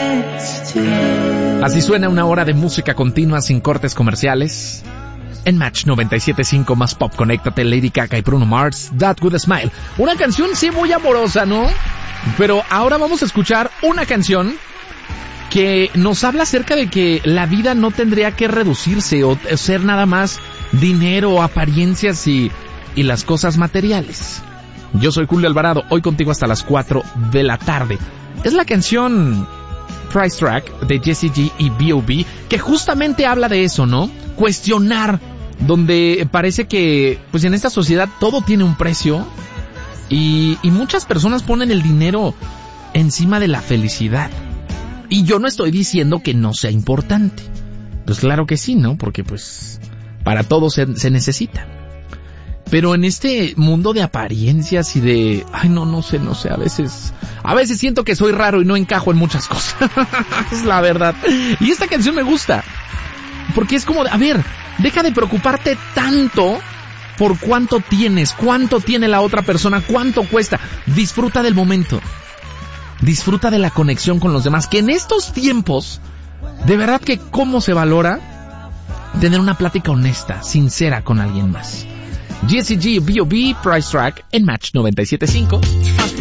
Así suena una hora de música continua sin cortes comerciales. En Match 97.5 más pop, conéctate, Lady Gaga y Bruno Mars, That Good Smile. Una canción sí muy amorosa, ¿no? Pero ahora vamos a escuchar una canción que nos habla acerca de que la vida no tendría que reducirse o ser nada más dinero, apariencias y las cosas materiales. Yo soy Julio Alvarado, hoy contigo hasta las 4 de la tarde. Es la canción Price Track de Jessie J y B.O.B. que justamente habla de eso, ¿no? Cuestionar, donde parece que pues en esta sociedad todo tiene un precio y muchas personas ponen el dinero encima de la felicidad. Y yo no estoy diciendo que no sea importante. Pues claro que sí, ¿no? Porque pues para todo se necesita. Pero en este mundo de apariencias y de... Ay, no sé, a veces siento que soy raro y no encajo en muchas cosas. Es la verdad. Y esta canción me gusta. Porque es como, a ver, deja de preocuparte tanto por cuánto tienes, cuánto tiene la otra persona, cuánto cuesta. Disfruta del momento. Disfruta de la conexión con los demás. Que en estos tiempos, de verdad que cómo se valora tener una plática honesta, sincera con alguien más. Jessie J, B.O.B, Price Track en Match 97.5.